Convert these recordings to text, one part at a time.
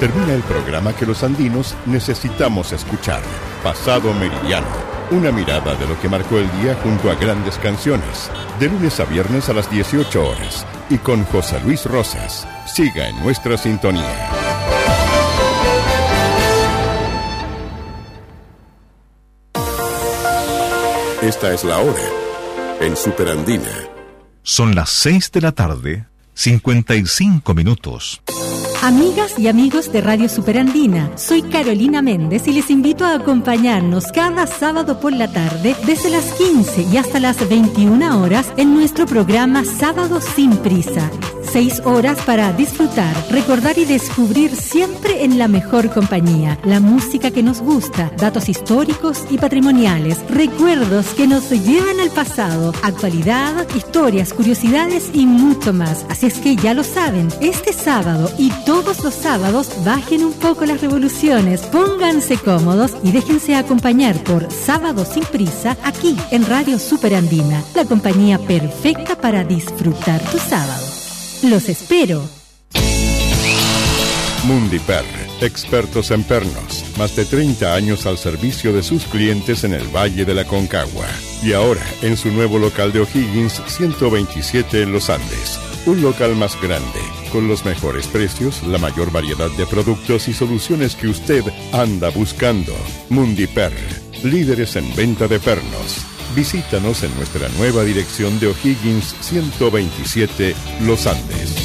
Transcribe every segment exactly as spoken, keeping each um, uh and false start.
Termina el programa que los andinos necesitamos escuchar. Pasado Meridiano. Una mirada de lo que marcó el día junto a grandes canciones. De lunes a viernes a las dieciocho horas. Y con José Luis Rosas. Siga en nuestra sintonía. Esta es la hora en Superandina. Son las seis de la tarde, cincuenta y cinco minutos. Amigas y amigos de Radio Superandina, soy Carolina Méndez y les invito a acompañarnos cada sábado por la tarde desde las quince y hasta las veintiuna horas en nuestro programa Sábado Sin Prisa. Seis horas para disfrutar, recordar y descubrir siempre en la mejor compañía, la música que nos gusta, datos históricos y patrimoniales, recuerdos que nos llevan al pasado, actualidad, historias, curiosidades y mucho más. Así es que ya lo saben, este sábado y todos los sábados bajen un poco las revoluciones, pónganse cómodos y déjense acompañar por Sábado Sin Prisa aquí en Radio Superandina, la compañía perfecta para disfrutar tu sábado. Los espero. Mundiper, expertos en pernos. Más de treinta años al servicio de sus clientes en el Valle de la Concagua. Y ahora, en su nuevo local de O'Higgins, ciento veintisiete en Los Andes. Un local más grande, con los mejores precios, la mayor variedad de productos y soluciones que usted anda buscando. Mundiper, líderes en venta de pernos. Visítanos en nuestra nueva dirección de O'Higgins ciento veintisiete, Los Andes.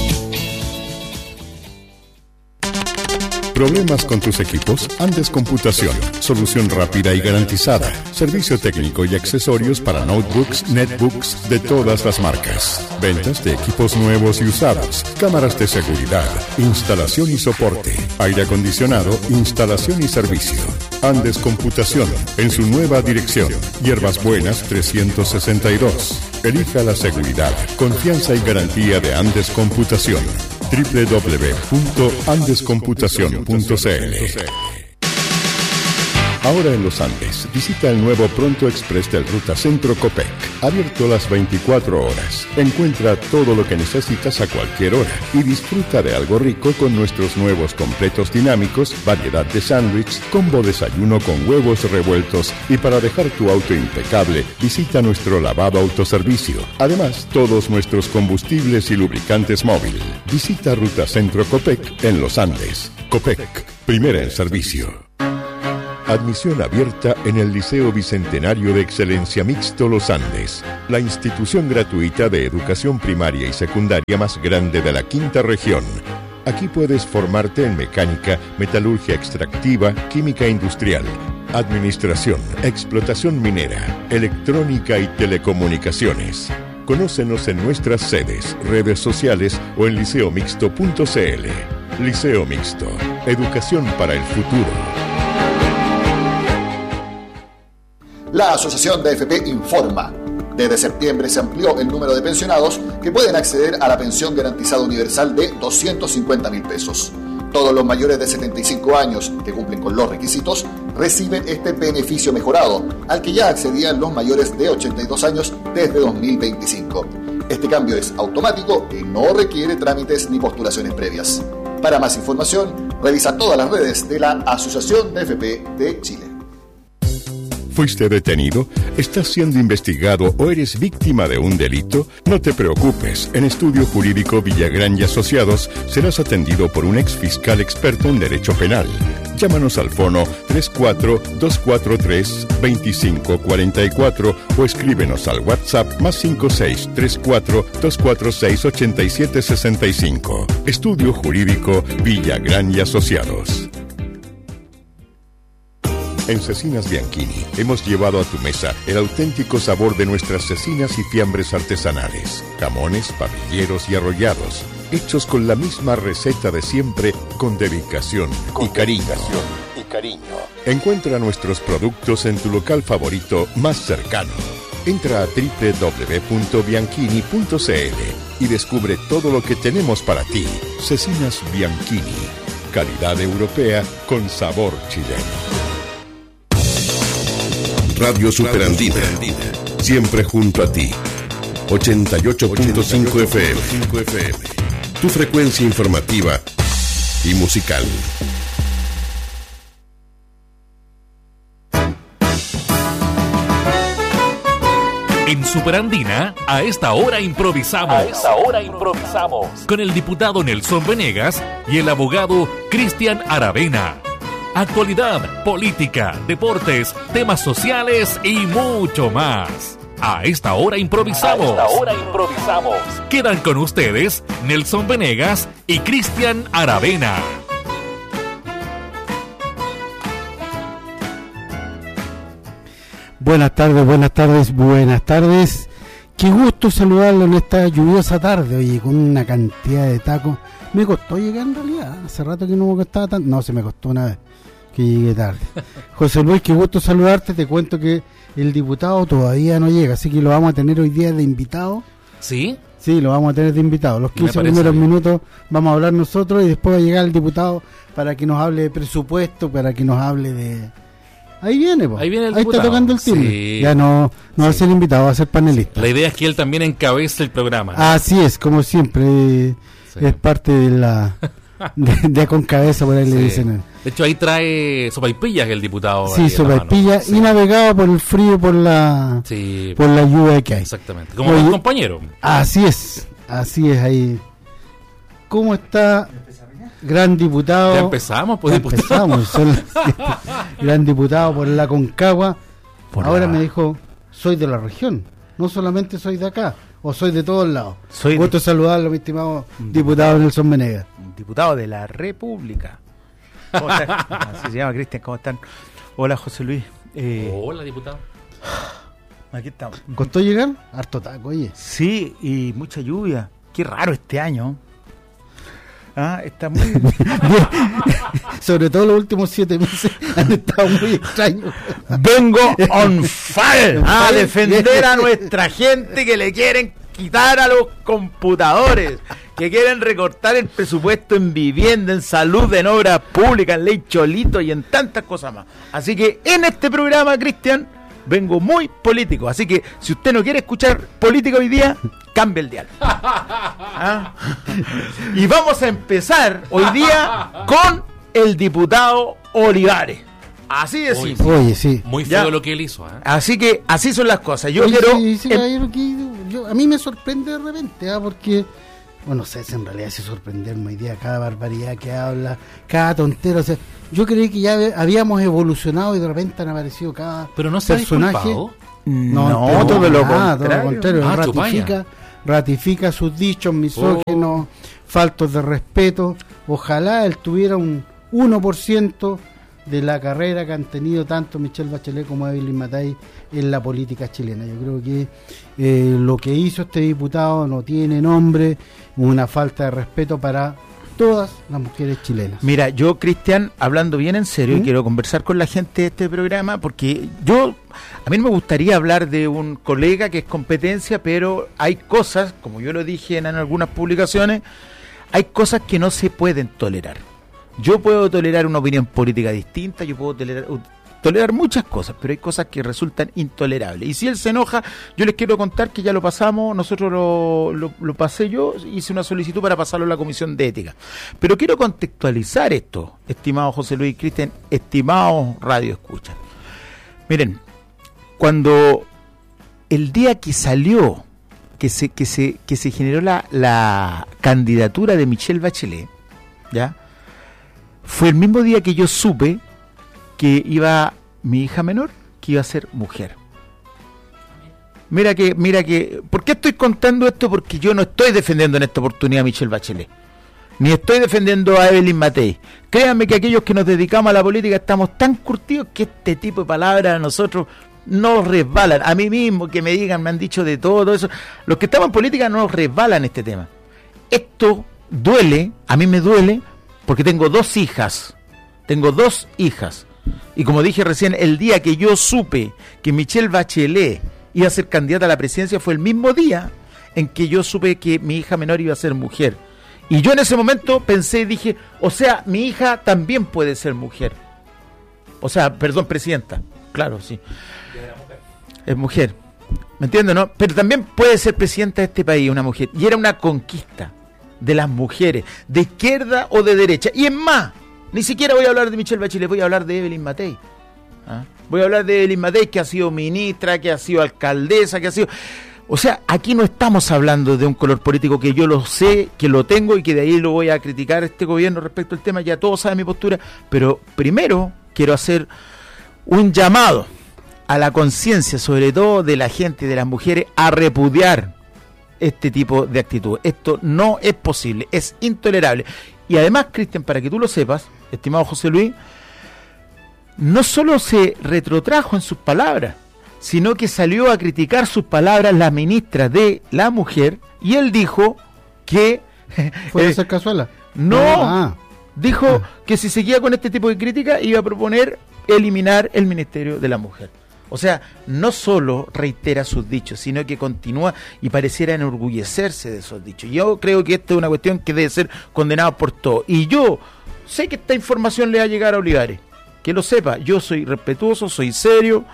¿Problemas con tus equipos? Andes Computación. Solución rápida y garantizada. Servicio técnico y accesorios para notebooks, netbooks de todas las marcas. Ventas de equipos nuevos y usados. Cámaras de seguridad. Instalación y soporte. Aire acondicionado. Instalación y servicio. Andes Computación. En su nueva dirección. Hierbas Buenas trescientos sesenta y dos. Elija la seguridad, confianza y garantía de Andes Computación. doble u doble u doble u punto andes computación punto c l. Ahora en Los Andes, visita el nuevo Pronto Express del Ruta Centro Copec, abierto las veinticuatro horas. Encuentra todo lo que necesitas a cualquier hora y disfruta de algo rico con nuestros nuevos completos dinámicos, variedad de sándwich, combo desayuno con huevos revueltos y para dejar tu auto impecable, visita nuestro lavado autoservicio. Además, todos nuestros combustibles y lubricantes móvil. Visita Ruta Centro Copec en Los Andes. Copec, primera en servicio. Admisión abierta en el Liceo Bicentenario de Excelencia Mixto Los Andes, la institución gratuita de educación primaria y secundaria más grande de la quinta región. Aquí puedes formarte en mecánica, metalurgia extractiva, química industrial, administración, explotación minera, electrónica y telecomunicaciones. Conócenos en nuestras sedes, redes sociales o en liceo mixto punto c l. Liceo Mixto, educación para el futuro. La Asociación de A F P informa. Desde septiembre se amplió el número de pensionados que pueden acceder a la pensión garantizada universal de doscientos cincuenta mil pesos. Todos los mayores de setenta y cinco años que cumplen con los requisitos reciben este beneficio mejorado, al que ya accedían los mayores de ochenta y dos años desde dos mil veinticinco. Este cambio es automático y no requiere trámites ni postulaciones previas. Para más información, revisa todas las redes de la Asociación de A F P de Chile. ¿Fuiste detenido? ¿Estás siendo investigado o eres víctima de un delito? No te preocupes. En Estudio Jurídico Villagrán y Asociados serás atendido por un ex fiscal experto en derecho penal. Llámanos al fono tres cuatro dos cuatro tres, dos cinco cuatro cuatro o escríbenos al WhatsApp más cinco seis tres cuatro dos cuatro seis ocho siete seis cinco. Estudio Jurídico Villagrán y Asociados. En Cecinas Bianchini hemos llevado a tu mesa el auténtico sabor de nuestras cecinas y fiambres artesanales, jamones, parrilleros y arrollados, hechos con la misma receta de siempre, con dedicación, con y, cariño. dedicación y cariño. Encuentra nuestros productos en tu local favorito más cercano. Entra a doble u doble u doble u punto bianchini punto c l y descubre todo lo que tenemos para ti. Cecinas Bianchini, calidad europea con sabor chileno. Radio Superandina, siempre junto a ti. ochenta y ocho punto cinco F M. Tu frecuencia informativa y musical. En Superandina, a esta hora improvisamos. A esta hora improvisamos. Con el diputado Nelson Venegas y el abogado Cristian Aravena. Actualidad, política, deportes, temas sociales y mucho más. A esta hora improvisamos. A esta hora improvisamos. Quedan con ustedes Nelson Venegas y Cristian Aravena. Buenas tardes, buenas tardes, buenas tardes. Qué gusto saludarlo en esta lluviosa tarde, oye, con una cantidad de tacos. Me costó llegar en realidad, hace rato que no me costaba tanto. No, se me costó una vez que llegué tarde. José Luis, qué gusto saludarte. Te cuento que el diputado todavía no llega, así que lo vamos a tener hoy día de invitado. ¿Sí? Sí, lo vamos a tener de invitado. Los quince primeros bien. minutos vamos a hablar nosotros y después va a llegar el diputado para que nos hable de presupuesto, para que nos hable de... Ahí viene, po. Ahí viene el Ahí diputado. Está tocando el timbre. Sí. Ya no, no va a Sí. ser invitado, va a ser panelista. La idea es que él también encabece el programa, ¿no? Así es, como siempre, Sí. es parte de la de, de con cabeza, por ahí Sí. le dicen. De hecho, ahí trae sopaipillas el diputado. Sí, sopaipilla sí. y navegado por el frío, por la Sí, por la lluvia que hay. exactamente. Como Oye, un compañero. Así es, así es ahí. ¿Cómo está, gran diputado? Ya empezamos, pues, Ya diputado. empezamos, son las siete. Gran diputado por la Concagua. Por Ahora la- me dijo, soy de la región, no solamente soy de acá, o soy de todos lados. Soy Gusto de- saludarlo, mi estimado diputado Nelson Venegas. Diputado de la República. ¿Cómo están? Así se llama, Cristian, ¿cómo están? Hola, José Luis. Eh, Hola, diputado. Aquí estamos. ¿Costó llegar? Harto taco, oye. Sí, y mucha lluvia. Qué raro este año. Ah, está muy... Sobre todo los últimos siete meses han estado muy extraños. Vengo on fire a defender a nuestra gente que le quieren quitar a los computadores, que quieren recortar el presupuesto en vivienda, en salud, en obras públicas, en ley Cholito y en tantas cosas más. Así que en este programa, Cristian, vengo muy político. Así que si usted no quiere escuchar política hoy día, cambie el dial. ¿Ah? Y vamos a empezar hoy día con el diputado Olivares. Así de Uy, simple. Oye, sí. Muy Ya. feo lo que él hizo, ¿eh? Así que así son las cosas. Yo Oye, quiero... sí, sí, em- caballero, que yo- a mí me sorprende de repente, ¿ah? Porque, bueno, no sé si en realidad se sorprenderme hoy día cada barbaridad que habla, cada tontero. O sea, yo creí que ya habe- habíamos evolucionado y de repente han aparecido cada Pero no se ha personaje. disculpado. No, pero todo lo nada, contrario. todo lo contrario. Ah, ratifica, chupalla. ratifica sus dichos misógenos, faltos de respeto. Ojalá él tuviera un uno por ciento de la carrera que han tenido tanto Michelle Bachelet como Evelyn Matthei en la política chilena. Yo creo que eh, lo que hizo este diputado no tiene nombre, una falta de respeto para todas las mujeres chilenas. Mira, yo, Cristian, hablando bien en serio, ¿Mm? y quiero conversar con la gente de este programa, porque yo, a mí no me gustaría hablar de un colega que es competencia, pero hay cosas, como yo lo dije en, en algunas publicaciones, hay cosas que no se pueden tolerar. Yo puedo tolerar una opinión política distinta, yo puedo tolerar, uh, tolerar muchas cosas, pero hay cosas que resultan intolerables. Y si él se enoja, yo les quiero contar que ya lo pasamos, nosotros lo, lo, lo pasé yo, hice una solicitud para pasarlo a la Comisión de Ética. Pero quiero contextualizar esto, estimado José Luis Cristian, estimados Radio Escucha. Miren, cuando el día que salió, que se, que se, que se generó la, la candidatura de Michelle Bachelet, ¿ya? Fue el mismo día que yo supe que iba mi hija menor, que iba a ser mujer. Mira que, mira que, ¿por qué estoy contando esto? Porque yo no estoy defendiendo en esta oportunidad a Michelle Bachelet, ni estoy defendiendo a Evelyn Matthei. Créanme que aquellos que nos dedicamos a la política estamos tan curtidos que este tipo de palabras a nosotros nos resbalan. A mí mismo, que me digan, me han dicho de todo, todo eso. Los que estamos en política no nos resbalan este tema. Esto duele, a mí me duele, porque tengo dos hijas, tengo dos hijas, y como dije recién, el día que yo supe que Michelle Bachelet iba a ser candidata a la presidencia fue el mismo día en que yo supe que mi hija menor iba a ser mujer. Y yo en ese momento pensé y dije, o sea, mi hija también puede ser mujer. O sea, perdón, presidenta, claro, sí. Es mujer, ¿me entiendes, no? Pero también puede ser presidenta de este país, una mujer. Y era una conquista. de las mujeres, de izquierda o de derecha. Y es más, ni siquiera voy a hablar de Michelle Bachelet, voy a hablar de Evelyn Matei. ¿Ah? Voy a hablar de Evelyn Matei, que ha sido ministra, que ha sido alcaldesa, que ha sido... O sea, aquí no estamos hablando de un color político, que yo lo sé, que lo tengo y que de ahí lo voy a criticar a este gobierno respecto al tema, ya todos saben mi postura, pero primero quiero hacer un llamado a la conciencia, sobre todo de la gente y de las mujeres, a repudiar este tipo de actitud. Esto no es posible, es intolerable. Y además, Cristian, para que tú lo sepas, estimado José Luis, no solo se retrotrajo en sus palabras, sino que salió a criticar sus palabras la ministra de la Mujer, y él dijo que... ¿Fue eh, esa cazuela? No, ah, dijo ah. que si seguía con este tipo de crítica iba a proponer eliminar el Ministerio de la Mujer. O sea, no solo reitera sus dichos, sino que continúa y pareciera enorgullecerse de esos dichos. Yo creo que esta es una cuestión que debe ser condenada por todos. Y yo sé que esta información le va a llegar a Olivares. Que lo sepa, yo soy respetuoso, soy serio,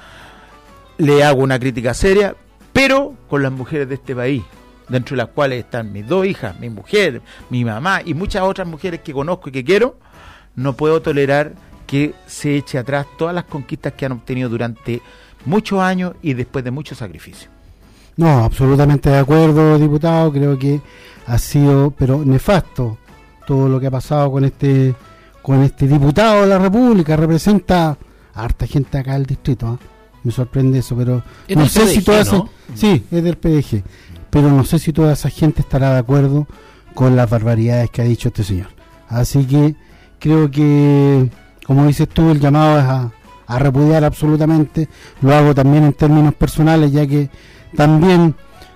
le hago una crítica seria, pero con las mujeres de este país, dentro de las cuales están mis dos hijas, mi mujer, mi mamá y muchas otras mujeres que conozco y que quiero, no puedo tolerar que se eche atrás todas las conquistas que han obtenido durante muchos años y después de muchos sacrificios. No, absolutamente de acuerdo, diputado. Creo que ha sido, pero nefasto, todo lo que ha pasado con este con este diputado de la República. Representa a harta gente acá del distrito, ¿eh? Me sorprende eso, pero no sé si toda esa, sí, es del P D G, pero no sé si toda esa gente estará de acuerdo con las barbaridades que ha dicho este señor. Así que creo que, como dices tú, el llamado es a, a repudiar absolutamente. Lo hago también en términos personales, ya que también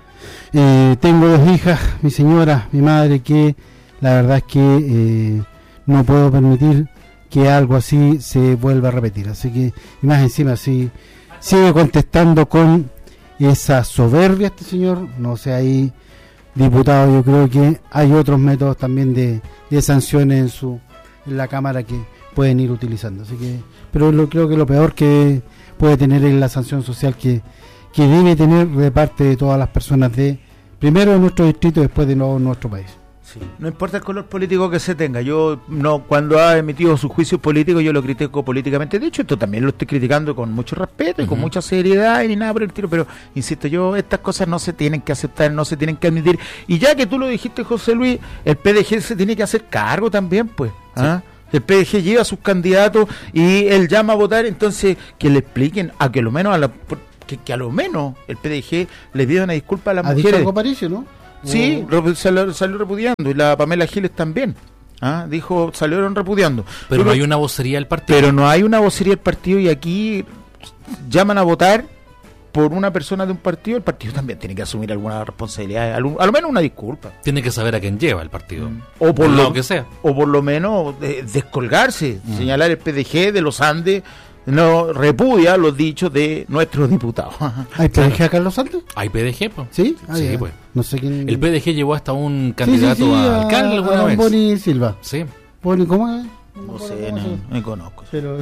eh, tengo dos hijas, mi señora, mi madre, que la verdad es que eh, no puedo permitir que algo así se vuelva a repetir. Así que, y más encima, si sigue contestando con esa soberbia este señor, no sé, ahí, diputado, yo creo que hay otros métodos también de, de sanciones en su en la Cámara que pueden ir utilizando. Así que, pero lo, creo que lo peor que puede tener es la sanción social que, que debe tener de parte de todas las personas de, primero de nuestro distrito y después de nuevo nuestro país. Sí. No importa el color político que se tenga, yo no, cuando ha emitido su juicio político yo lo critico políticamente. De hecho, esto también lo estoy criticando con mucho respeto y uh-huh. con mucha seriedad y ni nada por el estilo, pero insisto, yo estas cosas no se tienen que aceptar, no se tienen que admitir. Y ya que tú lo dijiste, José Luis, el P D G se tiene que hacer cargo también, pues. Sí. ¿Ah? El P D G lleva a sus candidatos y él llama a votar, entonces que le expliquen a que lo menos a la, que, que a lo menos el P D G le pida una disculpa a las ¿Ha mujeres. dicho algo parecido, no? Sí, oh. salió, salió repudiando, y la Pamela Giles también. ¿Ah? Dijo, salieron repudiando. Pero, pero no hay una vocería del partido. Pero no hay una vocería del partido, y aquí llaman a votar por una persona de un partido. El partido también tiene que asumir alguna responsabilidad, a lo, a lo menos una disculpa. Tiene que saber a quién lleva el partido. Mm. O por lo, lo que sea. O por lo menos eh, descolgarse, mm. señalar el P D G de los Andes. No repudia los dichos de nuestros diputados. ¿Hay P D G acá en Los Andes? Hay P D G, pues. ¿Sí? Ah, sí, ya. pues. No sé quién... El P D G llevó hasta un candidato sí, sí, sí, a alcalde alguna a vez. Boni Silva. Sí. Boni, ¿cómo es? No, no sé, no, no conozco. Pero...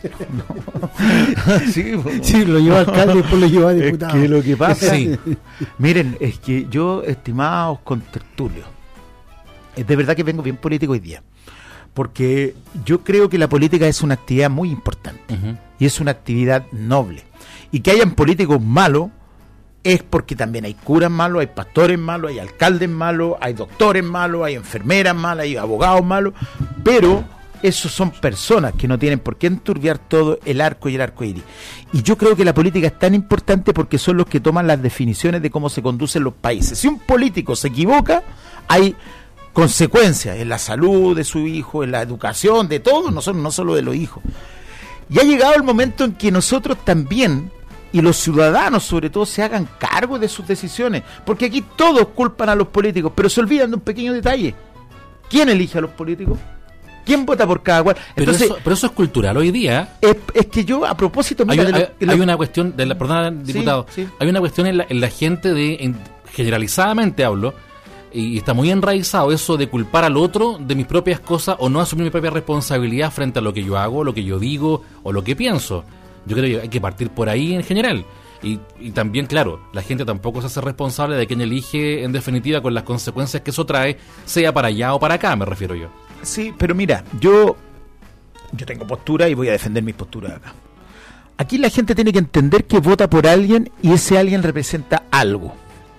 no. sí, sí, lo llevó a alcalde y después lo llevó a diputado. Es que lo que pasa... sí. Miren, es que yo, estimados contertulios, de verdad que vengo bien político hoy día. Porque yo creo que la política es una actividad muy importante. Uh-huh. Y es una actividad noble. Y que hayan políticos malos es porque también hay curas malos, hay pastores malos, hay alcaldes malos, hay doctores malos, hay enfermeras malas, hay abogados malos. Pero esos son personas que no tienen por qué enturbiar todo el arco y el arco iris. Y yo creo que la política es tan importante porque son los que toman las definiciones de cómo se conducen los países. Si un político se equivoca, hay consecuencias en la salud de su hijo, en la educación, de todos nosotros, no solo de los hijos. Y ha llegado el momento en que nosotros también, y los ciudadanos sobre todo, se hagan cargo de sus decisiones, porque aquí todos culpan a los políticos, pero se olvidan de un pequeño detalle. ¿Quién elige a los políticos? ¿Quién vota por cada cual? Entonces, pero, eso, pero eso es cultural hoy día. Es, es que yo, a propósito... Mira, hay, de lo, hay, de lo, hay una cuestión, de la, perdón, diputado, sí, sí. hay una cuestión en la, en la gente de, en, generalizadamente hablo, y está muy enraizado eso de culpar al otro de mis propias cosas o no asumir mi propia responsabilidad frente a lo que yo hago, lo que yo digo o lo que pienso. Yo creo que hay que partir por ahí en general. Y, y también, claro, la gente tampoco se hace responsable de quien elige, en definitiva, con las consecuencias que eso trae, sea para allá o para acá, me refiero yo. Sí, pero mira, yo, yo tengo postura y voy a defender mis posturas acá. Aquí la gente tiene que entender que vota por alguien y ese alguien representa algo.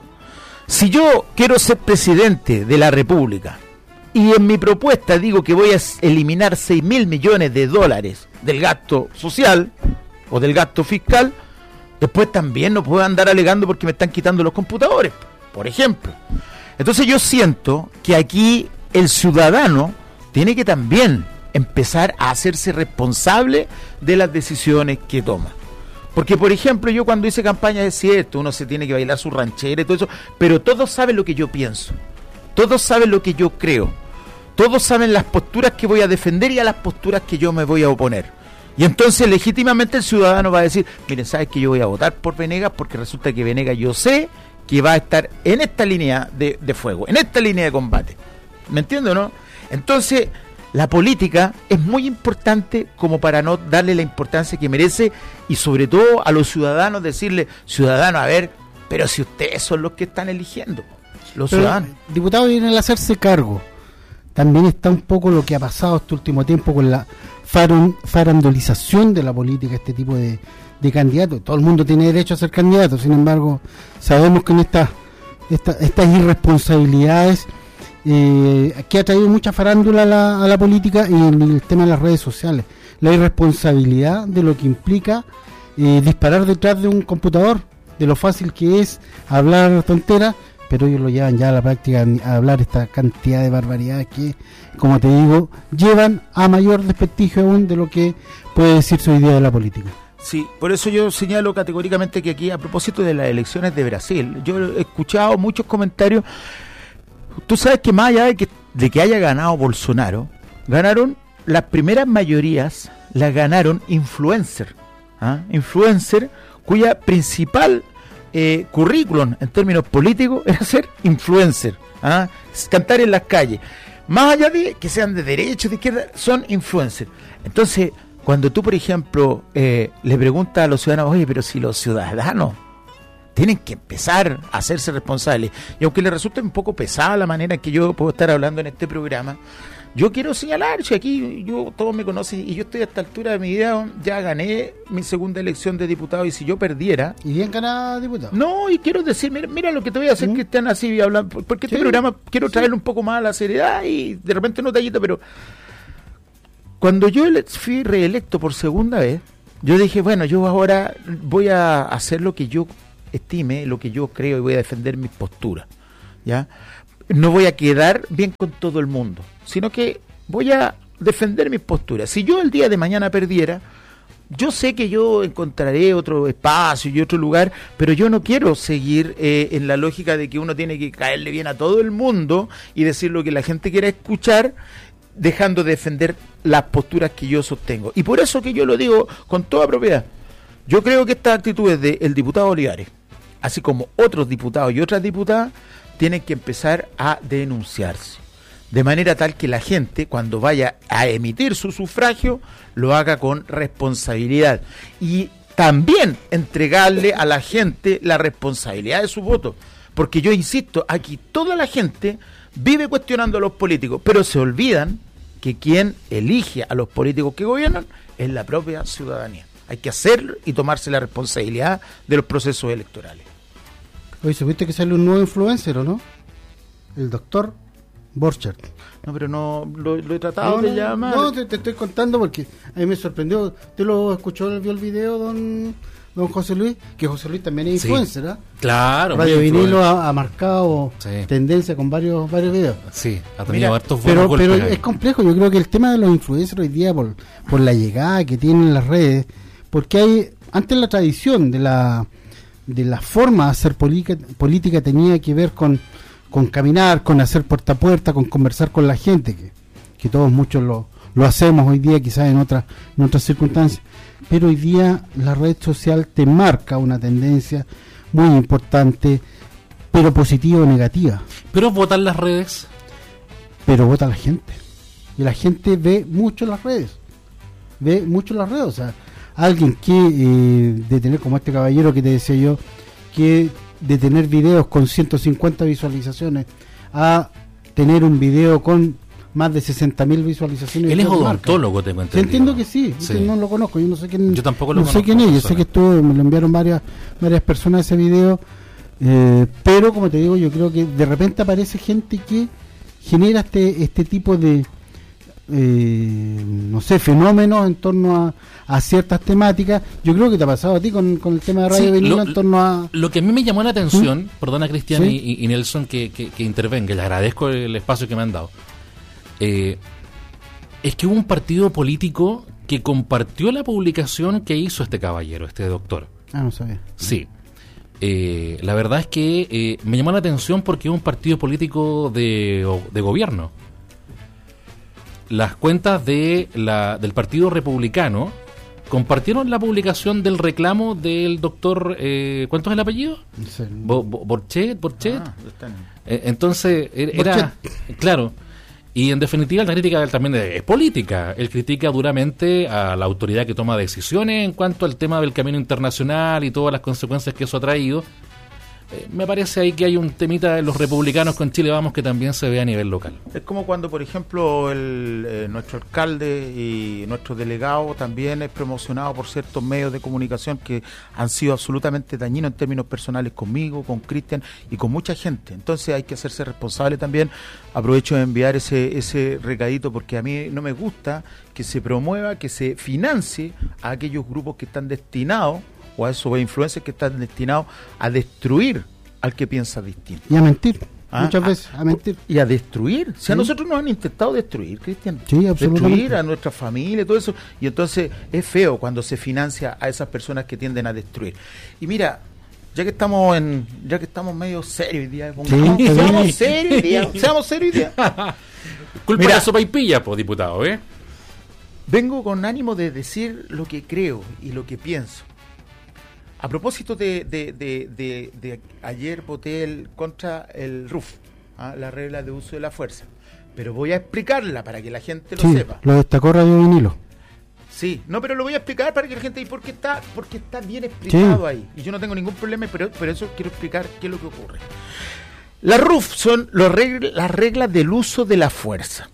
Si yo quiero ser presidente de la República y en mi propuesta digo que voy a eliminar seis mil millones de dólares del gasto social o del gasto fiscal, después también no puedo andar alegando porque me están quitando los computadores, por ejemplo. Entonces yo siento que aquí el ciudadano tiene que también empezar a hacerse responsable de las decisiones que toma. Porque, por ejemplo, yo cuando hice campaña es cierto, uno se tiene que bailar su ranchera y todo eso, pero todos saben lo que yo pienso, todos saben lo que yo creo, todos saben las posturas que voy a defender y a las posturas que yo me voy a oponer. Y entonces legítimamente el ciudadano va a decir, miren, ¿sabes que yo voy a votar por Venegas? Porque resulta que Venegas yo sé que va a estar en esta línea de, de fuego, en esta línea de combate. ¿Me entiendes o no? Entonces, la política es muy importante como para no darle la importancia que merece y sobre todo a los ciudadanos decirle, ciudadanos, a ver, pero si ustedes son los que están eligiendo, los pero, ciudadanos. Diputado, viene al hacerse cargo. También está un poco lo que ha pasado este último tiempo con la faron, farandulización de la política, este tipo de, de candidatos. Todo el mundo tiene derecho a ser candidato, sin embargo, sabemos que en esta, esta, estas irresponsabilidades eh, que ha traído mucha farándula a la, a la política y en el tema de las redes sociales. La irresponsabilidad de lo que implica eh, disparar detrás de un computador, de lo fácil que es hablar tonteras, pero ellos lo llevan ya a la práctica a hablar esta cantidad de barbaridades que, como te digo, llevan a mayor desprestigio aún de lo que puede decirse hoy día de la política. Sí, por eso yo señalo categóricamente que aquí, a propósito de las elecciones de Brasil, yo he escuchado muchos comentarios. Tú sabes que más allá de que, de que haya ganado Bolsonaro, ganaron las primeras mayorías, las ganaron influencer, ¿ah? influencer cuya principal Eh, currículum en términos políticos era ser influencer, ¿ah? cantar en las calles, más allá de que sean de derecha o de izquierda, son influencers. Entonces, cuando tú, por ejemplo, eh, le preguntas a los ciudadanos, oye, pero si los ciudadanos tienen que empezar a hacerse responsables, y aunque les resulte un poco pesada la manera en que yo puedo estar hablando en este programa, yo quiero señalar, si aquí yo todos me conocen y yo estoy a esta altura de mi vida, ya gané mi segunda elección de diputado y si yo perdiera... ¿Y bien ganada diputado? No, y quiero decir, mira, mira lo que te voy a hacer, ¿Mm? Cristian, así hablando, porque este sí, programa quiero traerle sí. un poco más a la seriedad y de repente no tallita, pero cuando yo fui reelecto por segunda vez, yo dije, bueno, yo ahora voy a hacer lo que yo estime, lo que yo creo y voy a defender mis posturas, ¿ya? No voy a quedar bien con todo el mundo, sino que voy a defender mis posturas. Si yo el día de mañana perdiera, yo sé que yo encontraré otro espacio y otro lugar, pero yo no quiero seguir eh, en la lógica de que uno tiene que caerle bien a todo el mundo y decir lo que la gente quiera escuchar, dejando de defender las posturas que yo sostengo. Y por eso que yo lo digo con toda propiedad. Yo creo que estas actitudes del diputado Olivares, así como otros diputados y otras diputadas, tienen que empezar a denunciarse, de manera tal que la gente, cuando vaya a emitir su sufragio, lo haga con responsabilidad y también entregarle a la gente la responsabilidad de su voto, porque yo insisto, aquí toda la gente vive cuestionando a los políticos, pero se olvidan que quien elige a los políticos que gobiernan es la propia ciudadanía. Hay que hacerlo y tomarse la responsabilidad de los procesos electorales. Oye, ¿supiste que sale un nuevo influencer o no? El doctor Borchardt. No, pero no lo, lo he tratado no, de no, llamar. No, te, te estoy contando porque a mí me sorprendió. ¿Usted lo escuchó, vio el video, don don José Luis? Que José Luis también es sí. influencer, ¿ah? ¿eh? Claro. Radio Vinilo ha, ha marcado sí. tendencia con varios varios videos. Sí, ha tenido hartos buenos golpes. Pero es complejo. Yo creo que el tema de los influencers hoy día, por, por la llegada que tienen las redes, porque hay antes la tradición de la de la forma de hacer política, política tenía que ver con, con caminar, con hacer puerta a puerta, con conversar con la gente, que, que todos muchos lo, lo hacemos hoy día, quizás en otras en otras circunstancias, pero hoy día la red social te marca una tendencia muy importante, pero positiva o negativa. ¿Pero votan las redes? Pero vota la gente, y la gente ve mucho las redes, ve mucho las redes, o sea, alguien que eh, de tener como este caballero que te decía yo, que de tener videos con ciento cincuenta visualizaciones a tener un video con más de sesenta mil visualizaciones. Él es odontólogo, tengo entendido. Entiendo que sí, sí. Que no lo conozco, yo no sé quién. Yo tampoco lo no conozco. sé quién es, yo sé que estuvo, me lo enviaron varias varias personas ese video, eh, pero como te digo, yo creo que de repente aparece gente que genera este este tipo de eh, no sé, fenómenos en torno a, a ciertas temáticas. Yo creo que te ha pasado a ti con, con el tema de Radio Sí, Vinilo lo, en torno a... Lo que a mí me llamó la atención, ¿Mm? perdona Cristian ¿Sí? y, y Nelson que, que, que intervenga, les agradezco el espacio que me han dado, eh, es que hubo un partido político que compartió la publicación que hizo este caballero, este doctor. Ah, no sabía. Sí. Eh, la verdad es que eh, me llamó la atención porque es un partido político de, de gobierno. Las cuentas de la, del Partido Republicano compartieron la publicación del reclamo del doctor, eh, ¿cuánto es el apellido? Sí. Bo, Bo, Borchet, Borchet. Ah, están... eh, entonces era, claro, y en definitiva la crítica también es política. Él critica duramente a la autoridad que toma decisiones en cuanto al tema del camino internacional y todas las consecuencias que eso ha traído. Eh, me parece ahí que hay un temita de los republicanos con Chile Vamos que también se ve a nivel local. Es como cuando, por ejemplo, el, eh, nuestro alcalde y nuestro delegado también es promocionado por ciertos medios de comunicación que han sido absolutamente dañinos en términos personales conmigo, con Cristian y con mucha gente. Entonces hay que hacerse responsable también. Aprovecho de enviar ese, ese recadito porque a mí no me gusta que se promueva, que se financie a aquellos grupos que están destinados o a esos influencers que están destinados a destruir al que piensa distinto. Y a mentir, ¿Ah? muchas veces, a mentir. Y a destruir. Si Sí. a nosotros nos han intentado destruir, Cristian. Sí, absolutamente. Destruir a nuestra familia, todo eso. Y entonces es feo cuando se financia a esas personas que tienden a destruir. Y mira, ya que estamos en, ya que estamos medio serios hoy día, pongamos- Sí, seamos sí. serios hoy día, seamos serios hoy día. Culpa Mira. de la sopa y pilla, pues, diputado, ¿eh? Vengo con ánimo de decir lo que creo y lo que pienso. A propósito de, de, de, de, de ayer voté el, contra el R U F, ¿ah? La regla de uso de la fuerza. Pero voy a explicarla para que la gente lo Sí, sepa. lo destacó Radio Vinilo. Sí, no, pero lo voy a explicar para que la gente... Porque está, porque está bien explicado Sí. ahí. Y yo no tengo ningún problema, pero, pero eso quiero explicar qué es lo que ocurre. La R U F son los regl- las reglas del uso de la fuerza.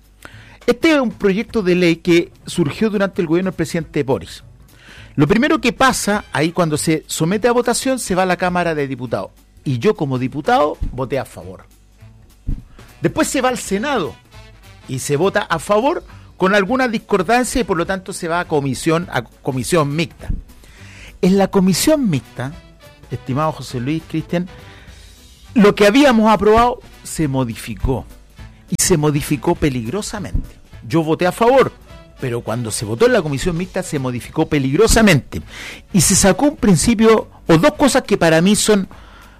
Este es un proyecto de ley que surgió durante el gobierno del presidente Boris. Lo primero que pasa, ahí cuando se somete a votación, se va a la Cámara de Diputados. Y yo como diputado voté a favor. Después se va al Senado y se vota a favor con alguna discordancia y por lo tanto se va a comisión, a comisión mixta. En la comisión mixta, estimado José Luis, Cristian, lo que habíamos aprobado se modificó. Y se modificó peligrosamente. Yo voté a favor, pero cuando se votó en la comisión mixta se modificó peligrosamente. Y se sacó un principio, o dos cosas que para mí son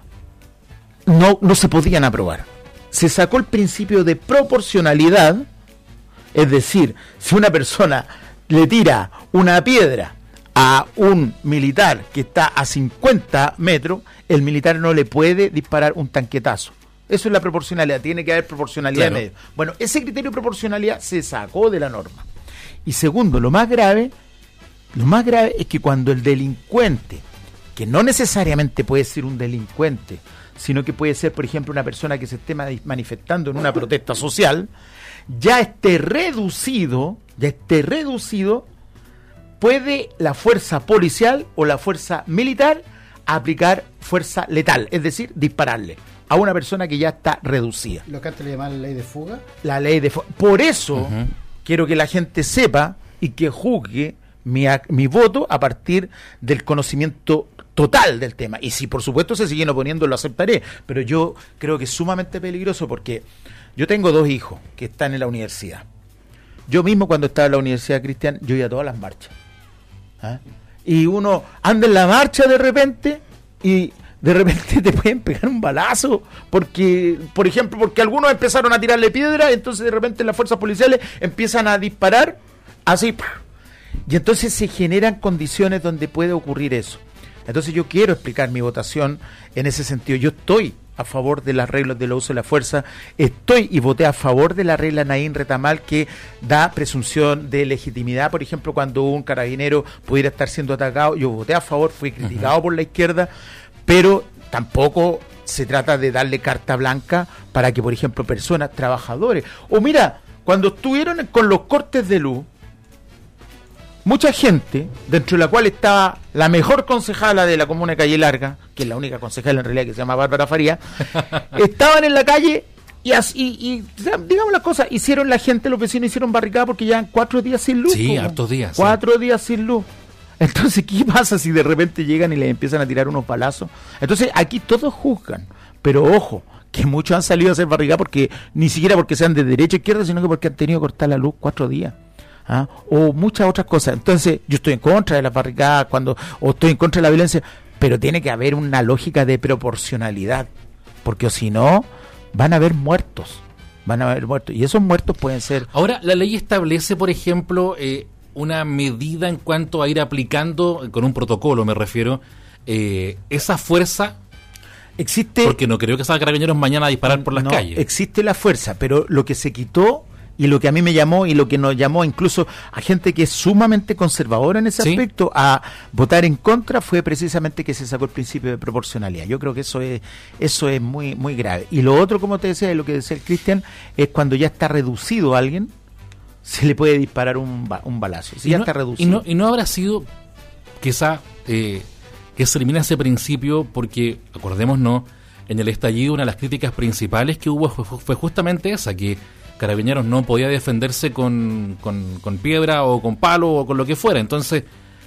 no, no se podían aprobar. Se sacó el principio de proporcionalidad, es decir, si una persona le tira una piedra a un militar que está a cincuenta metros, el militar no le puede disparar un tanquetazo. Eso es la proporcionalidad, tiene que haber proporcionalidad Claro. en medio. Bueno, ese criterio de proporcionalidad se sacó de la norma. Y segundo, lo más grave, lo más grave es que cuando el delincuente, que no necesariamente puede ser un delincuente, sino que puede ser, por ejemplo, una persona que se esté manifestando en una protesta social, ya esté reducido, ya esté reducido, puede la fuerza policial o la fuerza militar aplicar fuerza letal, es decir, dispararle a una persona que ya está reducida. Lo que antes le llamaban ley de fuga. La ley de fu- Por eso Ujú. quiero que la gente sepa y que juzgue mi, ac- mi voto a partir del conocimiento total del tema. Y si por supuesto se siguen oponiendo, lo aceptaré. Pero yo creo que es sumamente peligroso porque yo tengo dos hijos que están en la universidad. Yo mismo cuando estaba en la universidad, Cristian, yo iba a todas las marchas. ¿Ah? Y uno anda en la marcha de repente y de repente te pueden pegar un balazo porque, por ejemplo, porque algunos empezaron a tirarle piedra, entonces de repente las fuerzas policiales empiezan a disparar así, y entonces se generan condiciones donde puede ocurrir eso. Entonces yo quiero explicar mi votación en ese sentido. Yo estoy a favor de las reglas del uso de la fuerza, estoy y voté a favor de la regla Naín Retamal que da presunción de legitimidad, por ejemplo, cuando un carabinero pudiera estar siendo atacado, yo voté a favor, fui criticado uh-huh. por la izquierda, pero tampoco se trata de darle carta blanca para que, por ejemplo, personas, trabajadores, o mira, cuando estuvieron con los cortes de luz, mucha gente, dentro de la cual estaba la mejor concejala de la comuna de Calle Larga, que es la única concejala en realidad que se llama Bárbara Faría, estaban en la calle y, así, y, y digamos las cosas, hicieron la gente, los vecinos hicieron barricada porque llevan cuatro días sin luz. Sí, hartos días. Cuatro sí. días sin luz. Entonces, ¿qué pasa si de repente llegan y les empiezan a tirar unos balazos? Entonces, aquí todos juzgan, pero ojo, que muchos han salido a hacer barricada porque ni siquiera porque sean de derecha o izquierda, sino que porque han tenido que cortar la luz cuatro días. ¿Ah? O muchas otras cosas. Entonces yo estoy en contra de las barricadas cuando o estoy en contra de la violencia, pero tiene que haber una lógica de proporcionalidad, porque si no van a haber muertos, van a haber muertos y esos muertos pueden ser. Ahora la ley establece, por ejemplo, eh, una medida en cuanto a ir aplicando con un protocolo, me refiero, eh, esa fuerza. Existe, porque no creo que salgan carabineros mañana a disparar por las no, calles. Existe la fuerza, pero lo que se quitó y lo que a mí me llamó y lo que nos llamó incluso a gente que es sumamente conservadora en ese ¿Sí? aspecto a votar en contra fue precisamente que se sacó el principio de proporcionalidad. Yo creo que eso es eso es muy muy grave. Y lo otro, como te decía, y lo que decía el Cristian, es cuando ya está reducido a alguien, se le puede disparar un, un balazo. Si ya no, está reducido. Y no, y no habrá sido quizá eh, que se elimina ese principio porque, acordémonos, en el estallido una de las críticas principales que hubo fue, fue justamente esa, que Carabineros no podía defenderse con, con, con piedra o con palo o con lo que fuera. Entonces,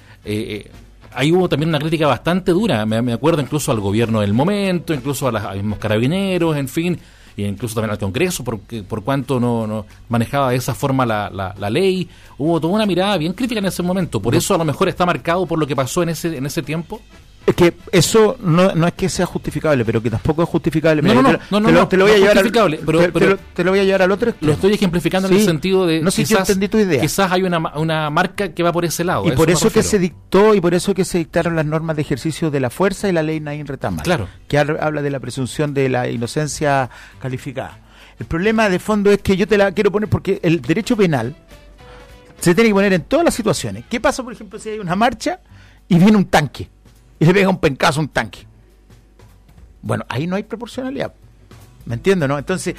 eh, ahí hubo también una crítica bastante dura. Me, me acuerdo incluso al gobierno del momento, incluso a, las, a los mismos Carabineros, en fin, e incluso también al Congreso, porque, por cuanto no, no manejaba de esa forma la, la, la ley. Hubo toda una mirada bien crítica en ese momento. Por eso a lo mejor está marcado por lo que pasó en ese, en ese tiempo. Es que eso no, no es que sea justificable, pero que tampoco es justificable. No, no, no, no, no, no, te lo voy a llevar al, pero, te, pero, te, lo, te lo voy a llevar al otro extremo. Lo estoy ejemplificando sí, en el sentido de no sé si entendí tu idea. Quizás hay una, una marca que va por ese lado. Y por eso que se dictó y por eso que se dictaron las normas de ejercicio de la fuerza y la ley Naín Retamal, claro, que habla de la presunción de la inocencia calificada. El problema de fondo es que yo te la quiero poner porque el derecho penal se tiene que poner en todas las situaciones. ¿Qué pasa, por ejemplo, si hay una marcha y viene un tanque y le pega un pencazo a un tanque? Bueno, ahí no hay proporcionalidad. ¿Me entiendes, no? Entonces,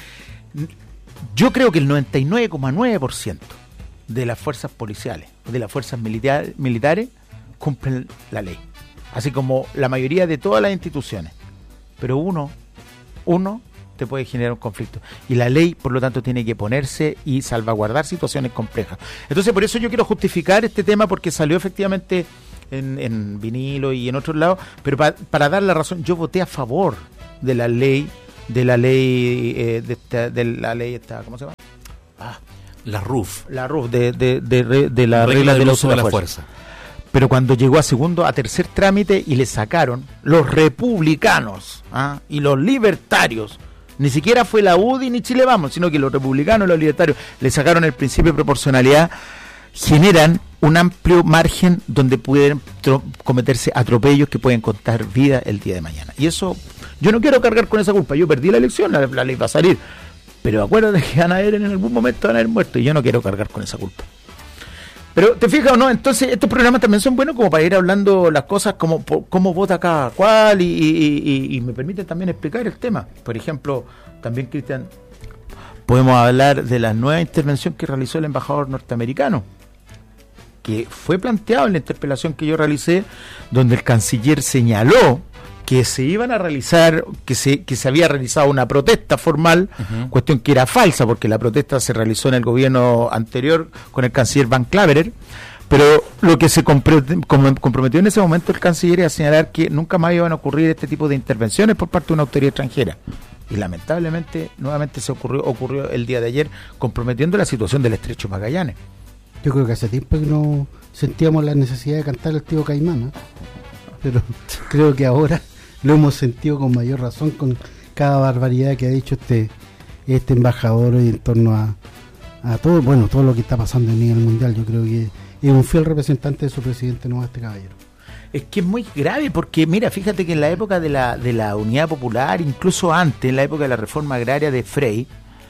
yo creo que el noventa y nueve coma nueve por ciento de las fuerzas policiales, de las fuerzas militar, militares, cumplen la ley. Así como la mayoría de todas las instituciones. Pero uno, uno te puede generar un conflicto. Y la ley, por lo tanto, tiene que ponerse y salvaguardar situaciones complejas. Entonces, por eso yo quiero justificar este tema, porque salió efectivamente en, en vinilo y en otros lados, pero pa, para dar la razón, yo voté a favor de la ley, de la ley, eh, de, esta, de la ley esta, ¿cómo se llama? Ah, la R U F. La R U F, de, de, de, de, de la regla, regla del del uso de la, la fuerza. fuerza. Pero cuando llegó a segundo, a tercer trámite y le sacaron los republicanos ¿ah? y los libertarios, ni siquiera fue la U D I ni Chile Vamos, sino que los republicanos y los libertarios le sacaron el principio de proporcionalidad, generan un amplio margen donde pueden tro- cometerse atropellos que pueden costar vida el día de mañana. Y eso, yo no quiero cargar con esa culpa. Yo perdí la elección, la, la ley va a salir, pero acuérdate que van a haber en algún momento van a haber muerto y yo no quiero cargar con esa culpa. Pero te fijas o no, entonces estos programas también son buenos como para ir hablando las cosas, como cómo vota cada cual y, y, y, y me permiten también explicar el tema. Por ejemplo, también, Cristian, podemos hablar de la nueva intervención que realizó el embajador norteamericano, que fue planteado en la interpelación que yo realicé, donde el canciller señaló que se iban a realizar, que se que se había realizado una protesta formal, uh-huh. cuestión que era falsa, porque la protesta se realizó en el gobierno anterior con el canciller Van Claveren, pero lo que se comprometió en ese momento el canciller es a señalar que nunca más iban a ocurrir este tipo de intervenciones por parte de una autoridad extranjera. Y lamentablemente, nuevamente se ocurrió, ocurrió el día de ayer, comprometiendo la situación del Estrecho Magallanes. Yo creo que hace tiempo que no sentíamos la necesidad de cantar el tío Caimán, ¿eh? Pero creo que ahora lo hemos sentido con mayor razón con cada barbaridad que ha dicho este este embajador y en torno a, a todo, bueno, todo lo que está pasando a nivel mundial. Yo creo que es un fiel representante de su presidente, no este caballero. Es que es muy grave porque, mira, fíjate que en la época de la, de la Unidad Popular, incluso antes, en la época de la reforma agraria de Frey,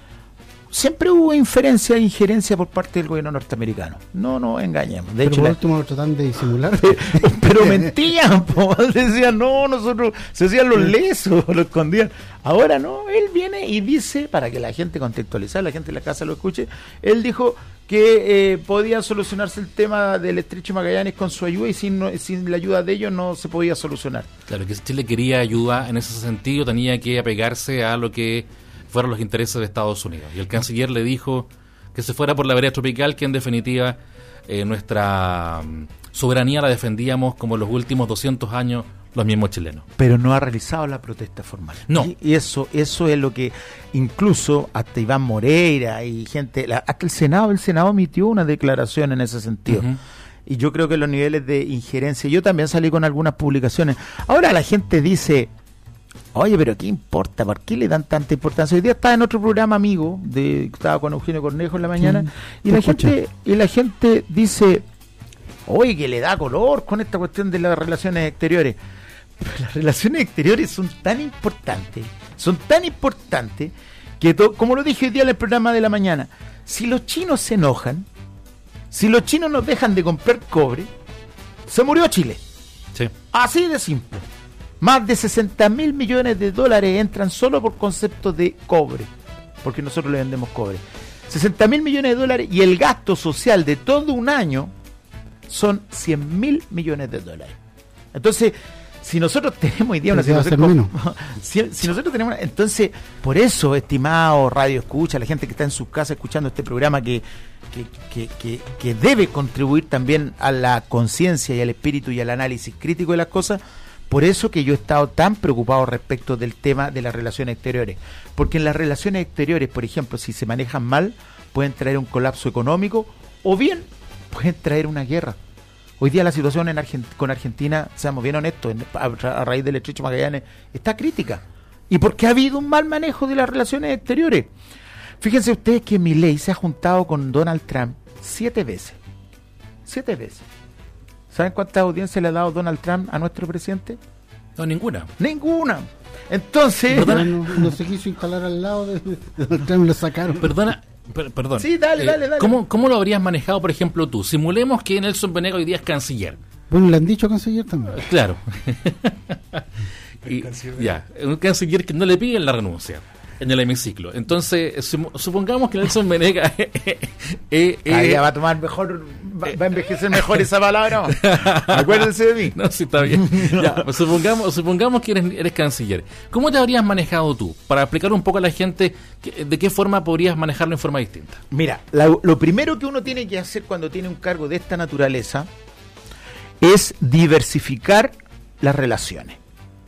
siempre hubo inferencia e injerencia por parte del gobierno norteamericano. No nos engañemos. De pero hecho, por la... último lo tratan de disimular. pero mentían, po. Decían, no, nosotros, se hacían los lesos, lo escondían. Ahora no, él viene y dice, para que la gente contextualizar, la gente en la casa lo escuche, él dijo que eh, podía solucionarse el tema del estrecho Magallanes con su ayuda y sin, no, sin la ayuda de ellos no se podía solucionar. Claro, que si Chile quería ayuda en ese sentido tenía que apegarse a lo que fueron los intereses de Estados Unidos. Y el canciller le dijo que se fuera por la vereda tropical, que en definitiva eh, nuestra um, soberanía la defendíamos como en los últimos doscientos años los mismos chilenos. Pero no ha realizado la protesta formal. No. Y, y eso eso es lo que incluso hasta Iván Moreira y gente, la, hasta el Senado, el Senado emitió una declaración en ese sentido. Uh-huh. Y yo creo que los niveles de injerencia, yo también salí con algunas publicaciones. Ahora la gente dice, oye, pero ¿qué importa? ¿Por qué le dan tanta importancia? Hoy día estaba en otro programa amigo, de estaba con Eugenio Cornejo en la mañana, sí, y la escuché. gente y la gente dice, oye, que le da color con esta cuestión de las relaciones exteriores. Pero las relaciones exteriores son tan importantes, son tan importantes, que to, como lo dije hoy día en el programa de la mañana, si los chinos se enojan, si los chinos nos dejan de comprar cobre, se murió Chile. Sí. Así de simple. Más de sesenta mil millones de dólares entran solo por concepto de cobre, porque nosotros le vendemos cobre. sesenta mil millones de dólares y el gasto social de todo un año son cien mil millones de dólares. Entonces, si nosotros tenemos hoy día una situación como, si, si nosotros tenemos una, entonces, por eso, estimado Radio Escucha, la gente que está en sus casas escuchando este programa que, que, que, que, que debe contribuir también a la conciencia y al espíritu y al análisis crítico de las cosas. Por eso que yo he estado tan preocupado respecto del tema de las relaciones exteriores, porque en las relaciones exteriores, por ejemplo, si se manejan mal, pueden traer un colapso económico o bien pueden traer una guerra. Hoy día la situación en Argent- con Argentina, seamos bien honestos, en, a, a raíz del estrecho Magallanes, está crítica. Y porque ha habido un mal manejo de las relaciones exteriores. Fíjense ustedes que Milei se ha juntado con Donald Trump siete veces. Siete veces. ¿Saben cuántas audiencias le ha dado Donald Trump a nuestro presidente? No, ninguna. Ninguna. Entonces... No, no se quiso instalar al lado de, de Donald Trump, lo sacaron. Perdona... Per, perdón. Sí, dale, eh, dale, dale. ¿cómo, ¿Cómo lo habrías manejado, por ejemplo, tú? Simulemos que Nelson Venegas hoy día es canciller. Bueno, le han dicho canciller también. Claro. y, ya, un canciller que no le piden la renuncia en el hemiciclo. Entonces, supongamos que Nelson Venegas eh, eh, eh, ya va a tomar mejor, va, va a envejecer mejor esa palabra. Acuérdense de mí. No, sí, está bien. Ya, supongamos, supongamos que eres, eres canciller. ¿Cómo te habrías manejado tú? Para explicar un poco a la gente que, de qué forma podrías manejarlo en forma distinta. Mira, la, lo primero que uno tiene que hacer cuando tiene un cargo de esta naturaleza es diversificar las relaciones.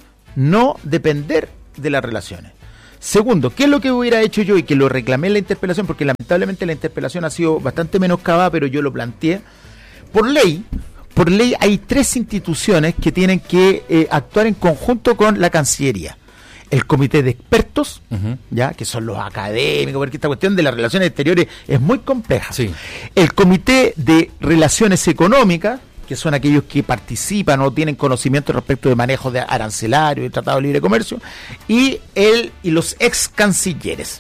No depender de las relaciones. Segundo, ¿qué es lo que hubiera hecho yo y que lo reclamé en la interpelación? Porque lamentablemente la interpelación ha sido bastante menoscabada, pero yo lo planteé. Por ley, por ley hay tres instituciones que tienen que eh, actuar en conjunto con la Cancillería. El comité de expertos, uh-huh. ya que son los académicos, porque esta cuestión de las relaciones exteriores es muy compleja. Sí. El comité de relaciones económicas, que son aquellos que participan o tienen conocimiento respecto de manejo de arancelario y tratado de libre comercio, y él y los ex cancilleres.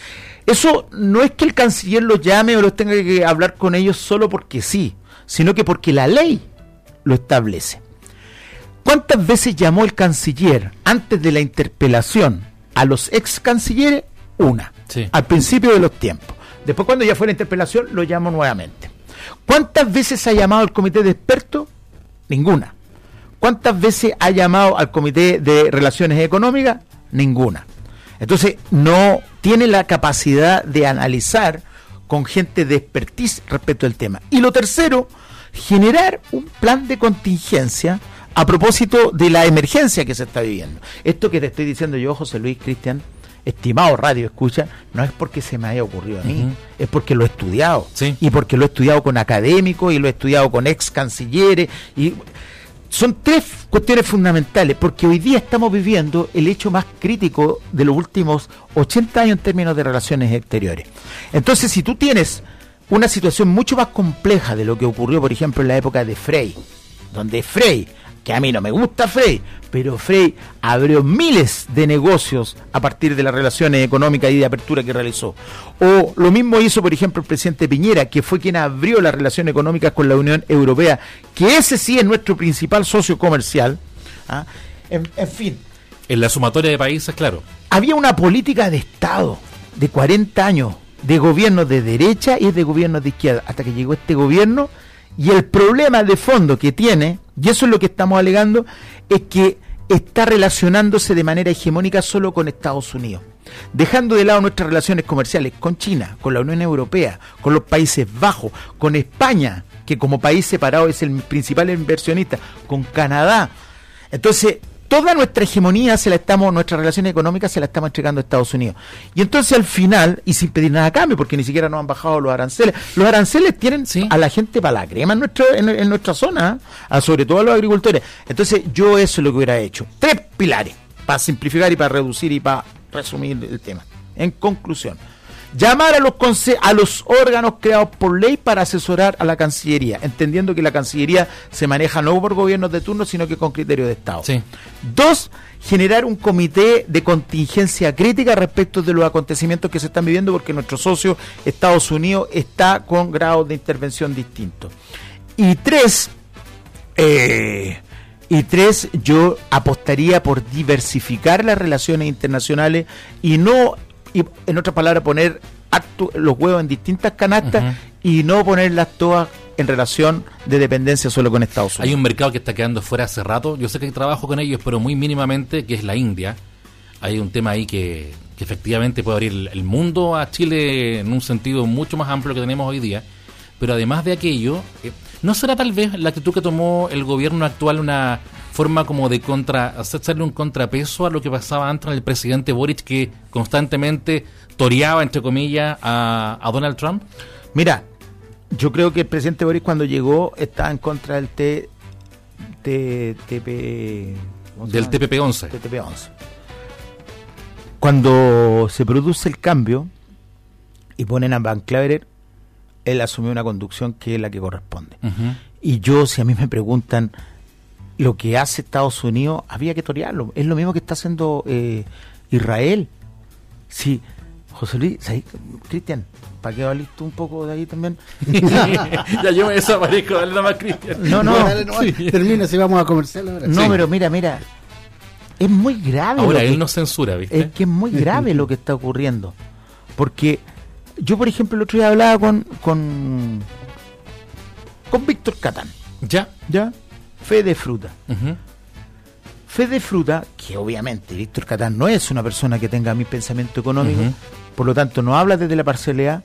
Eso no es que el canciller los llame o los tenga que hablar con ellos solo porque sí, sino que porque la ley lo establece. ¿Cuántas veces llamó el canciller antes de la interpelación a los ex cancilleres? Una, sí. Al principio de los tiempos. Después, cuando ya fue la interpelación, lo llamó nuevamente. ¿Cuántas veces ha llamado al comité de expertos? Ninguna. ¿Cuántas veces ha llamado al comité de relaciones económicas? Ninguna. Entonces, no tiene la capacidad de analizar con gente de expertise respecto al tema. Y lo tercero, generar un plan de contingencia a propósito de la emergencia que se está viviendo. Esto que te estoy diciendo yo, José Luis, Cristian, estimado Radio Escucha, no es porque se me haya ocurrido a mí, uh-huh. es porque lo he estudiado, sí. y porque lo he estudiado con académicos y lo he estudiado con ex cancilleres, y son tres cuestiones fundamentales, porque hoy día estamos viviendo el hecho más crítico de los últimos ochenta años en términos de relaciones exteriores. Entonces, si tú tienes una situación mucho más compleja de lo que ocurrió, por ejemplo, en la época de Frey, donde Frey, que a mí no me gusta Frei, pero Frei abrió miles de negocios a partir de las relaciones económicas y de apertura que realizó. O lo mismo hizo, por ejemplo, el presidente Piñera, que fue quien abrió las relaciones económicas con la Unión Europea, que ese sí es nuestro principal socio comercial. ¿Ah? En, en fin. En la sumatoria de países, claro. Había una política de Estado de cuarenta años, de gobiernos de derecha y de gobiernos de izquierda, hasta que llegó este gobierno, y el problema de fondo que tiene, y eso es lo que estamos alegando, es que está relacionándose de manera hegemónica solo con Estados Unidos, dejando de lado nuestras relaciones comerciales con China, con la Unión Europea, con los Países Bajos, con España, que como país separado es el principal inversionista, con Canadá. Entonces, toda nuestra hegemonía se la estamos, nuestras relaciones económicas se la estamos entregando a Estados Unidos. Y entonces al final, y sin pedir nada a cambio, porque ni siquiera nos han bajado los aranceles, los aranceles tienen ¿sí? a la gente para la crema en, nuestro, en, en nuestra zona, ¿eh? sobre todo a los agricultores. Entonces yo eso es lo que hubiera hecho. Tres pilares, para simplificar y para reducir y para resumir el tema. En conclusión, llamar a los conse- a los órganos creados por ley para asesorar a la Cancillería, entendiendo que la Cancillería se maneja no por gobiernos de turno, sino que con criterio de Estado. Sí. Dos, generar un comité de contingencia crítica respecto de los acontecimientos que se están viviendo, porque nuestro socio Estados Unidos está con grados de intervención distintos. Y tres, eh, y tres, yo apostaría por diversificar las relaciones internacionales y no, y en otras palabras, poner actu- los huevos en distintas canastas uh-huh. y no ponerlas todas en relación de dependencia solo con Estados Unidos. Hay un mercado que está quedando fuera hace rato. Yo sé que trabajo con ellos, pero muy mínimamente, que es la India. Hay un tema ahí que, que efectivamente puede abrir el mundo a Chile en un sentido mucho más amplio que tenemos hoy día. Pero además de aquello, eh, ¿no será tal vez la actitud que tomó el gobierno actual una forma como de contra hacerle un contrapeso a lo que pasaba antes el presidente Boric, que constantemente toreaba, entre comillas, a, a Donald Trump? Mira, yo creo que el presidente Boric cuando llegó estaba en contra del T, T, TP, del T P P once. T P P once. Cuando se produce el cambio y ponen a Van Cleverer, él asumió una conducción que es la que corresponde. Uh-huh. Y yo, si a mí me preguntan lo que hace Estados Unidos, había que torearlo. Es lo mismo que está haciendo eh, Israel. Sí, José Luis, Cristian, ¿para qué valís tú un poco de ahí también? Ya yo me desaparezco, dale nada más, Cristian. No, no, dale, no sí. Termina si vamos a comercial ahora. No, sí. pero mira, mira, es muy grave. Ahora él que, nos censura, ¿viste? Es que es muy grave lo que está ocurriendo. Porque yo, por ejemplo, el otro día hablaba con con, con Víctor Catán. ¿Ya? ¿Ya? Fe de fruta. Uh-huh. Fe de fruta, que obviamente Víctor Catán no es una persona que tenga mi pensamiento económico, uh-huh. por lo tanto no habla desde la parcialidad.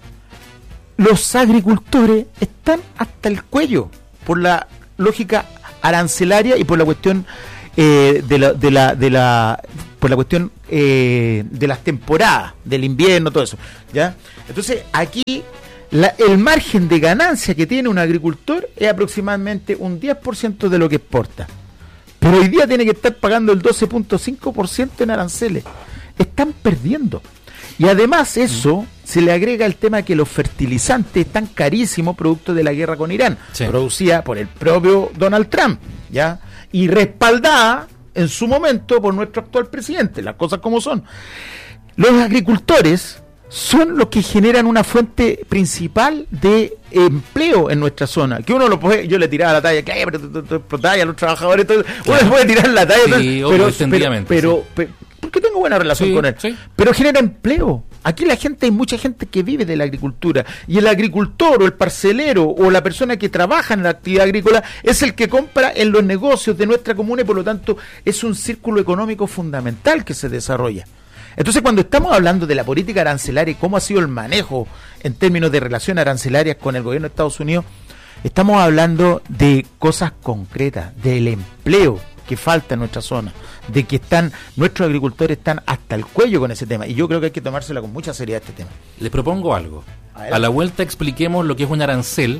Los agricultores están hasta el cuello por la lógica arancelaria y por la cuestión eh, de la de la de la por la cuestión eh, de las temporadas, del invierno, todo eso, ¿ya? Entonces, aquí la, el margen de ganancia que tiene un agricultor es aproximadamente un diez por ciento de lo que exporta. Pero hoy día tiene que estar pagando el doce punto cinco por ciento en aranceles. Están perdiendo. Y además eso mm. se le agrega el tema de que los fertilizantes están carísimos producto de la guerra con Irán, sí. producida por el propio Donald Trump, ¿ya? Y respaldada en su momento por nuestro actual presidente, las cosas como son. Los agricultores son los que generan una fuente principal de empleo en nuestra zona. Que uno lo puede, yo le tiraba la talla, que pero tú, tú, tú explotáis a los trabajadores, todo, uno les puede tirar la talla, sí, todo, pero, pero, pero, sí. pero porque tengo buena relación sí, con él, sí. pero genera empleo. Aquí la gente, hay mucha gente que vive de la agricultura, y el agricultor o el parcelero o la persona que trabaja en la actividad agrícola es el que compra en los negocios de nuestra comuna, y por lo tanto es un círculo económico fundamental que se desarrolla. Entonces, cuando estamos hablando de la política arancelaria y cómo ha sido el manejo en términos de relaciones arancelarias con el gobierno de Estados Unidos, estamos hablando de cosas concretas, del empleo que falta en nuestra zona, de que están nuestros agricultores están hasta el cuello con ese tema, y yo creo que hay que tomársela con mucha seriedad este tema. Les propongo algo. A la vuelta expliquemos lo que es un arancel.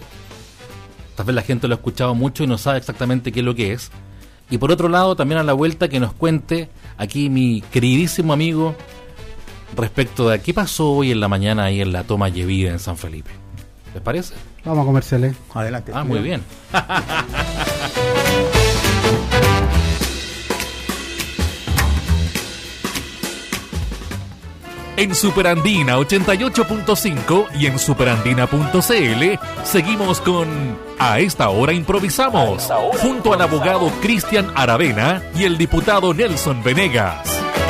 Tal vez la gente lo ha escuchado mucho y no sabe exactamente qué es lo que es. Y por otro lado, también a la vuelta que nos cuente aquí mi queridísimo amigo respecto de qué pasó hoy en la mañana ahí en la toma Yevida en San Felipe. ¿Les parece? Vamos a comerciales. Adelante. Ah, muy bien. En Superandina ochenta y ocho punto cinco y en superandina punto cl seguimos con A esta hora improvisamos, esta hora junto improvisamos. Al abogado Cristian Aravena y el diputado Nelson Venegas.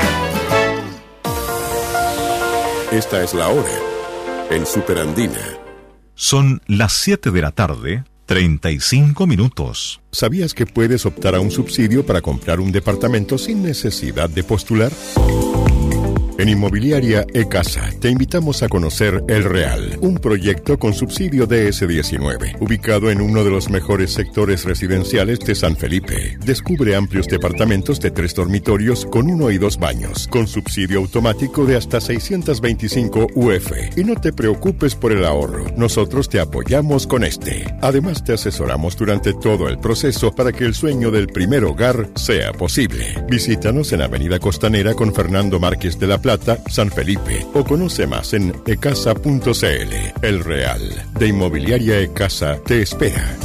Esta es la hora en Superandina. Son las siete de la tarde, treinta y cinco minutos. ¿Sabías que puedes optar a un subsidio para comprar un departamento sin necesidad de postular? En Inmobiliaria E-Casa te invitamos a conocer El Real, un proyecto con subsidio D S diecinueve, ubicado en uno de los mejores sectores residenciales de San Felipe. Descubre amplios departamentos de tres dormitorios con uno y dos baños, con subsidio automático de hasta seiscientos veinticinco U F. Y no te preocupes por el ahorro, nosotros te apoyamos con este. Además te asesoramos durante todo el proceso para que el sueño del primer hogar sea posible. Visítanos en Avenida Costanera con Fernando Márquez de la Plata, San Felipe, o conoce más en ecasa punto cl. El Real de Inmobiliaria E-Casa te espera.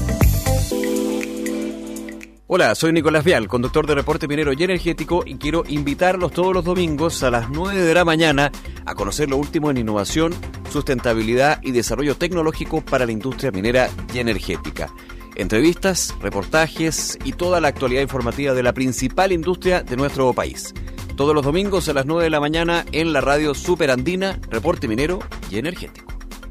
Hola, soy Nicolás Vial, conductor de Reporte Minero y Energético, y quiero invitarlos todos los domingos a las nueve de la mañana a conocer lo último en innovación, sustentabilidad y desarrollo tecnológico para la industria minera y energética. Entrevistas, reportajes y toda la actualidad informativa de la principal industria de nuestro país. Todos los domingos a las nueve de la mañana en la radio Superandina, Reporte Minero y Energético.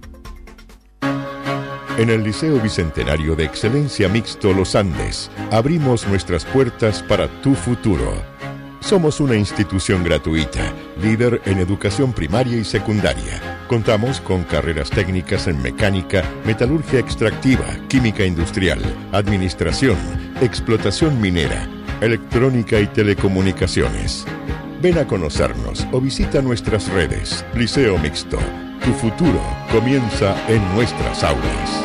En el Liceo Bicentenario de Excelencia Mixto Los Andes, abrimos nuestras puertas para tu futuro. Somos una institución gratuita, líder en educación primaria y secundaria. Contamos con carreras técnicas en mecánica, metalurgia extractiva, química industrial, administración, explotación minera, electrónica y telecomunicaciones. Ven a conocernos o visita nuestras redes. Liceo Mixto. Tu futuro comienza en nuestras aulas.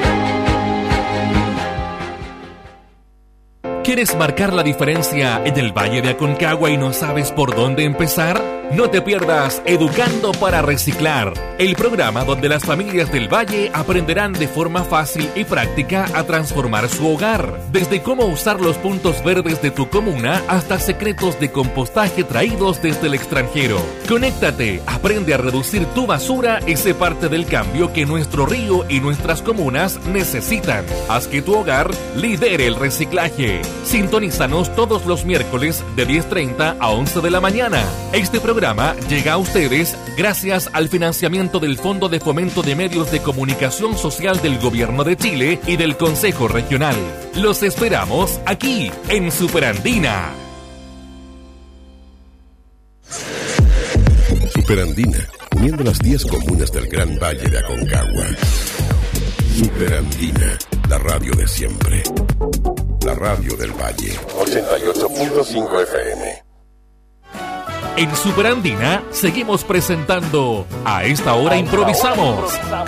¿Quieres marcar la diferencia en el Valle de Aconcagua y no sabes por dónde empezar? No te pierdas Educando para Reciclar, el programa donde las familias del Valle aprenderán de forma fácil y práctica a transformar su hogar. Desde cómo usar los puntos verdes de tu comuna hasta secretos de compostaje traídos desde el extranjero. Conéctate, aprende a reducir tu basura y sé parte del cambio que nuestro río y nuestras comunas necesitan. Haz que tu hogar lidere el reciclaje. Sintonízanos todos los miércoles de diez treinta a once de la mañana. Este programa llega a ustedes gracias al financiamiento del Fondo de Fomento de Medios de Comunicación Social del Gobierno de Chile y del Consejo Regional. Los esperamos aquí en Superandina. Superandina, uniendo las diez comunas del Gran Valle de Aconcagua. Superandina, la radio de siempre. La radio del Valle. ochenta y ocho punto cinco F M. En Superandina seguimos presentando A esta hora improvisamos